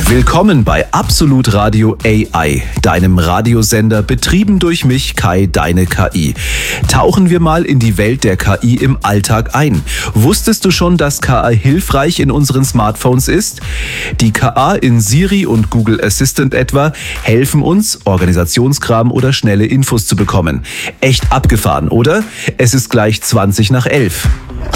Willkommen bei Absolut Radio AI, deinem Radiosender, betrieben durch mich, Kai, deine KI. Tauchen wir mal in die Welt der KI im Alltag ein. Wusstest du schon, dass KI hilfreich in unseren Smartphones ist? Die KA in Siri und Google Assistant etwa helfen uns, Organisationskram oder schnelle Infos zu bekommen. Echt abgefahren, oder? Es ist gleich 11:20.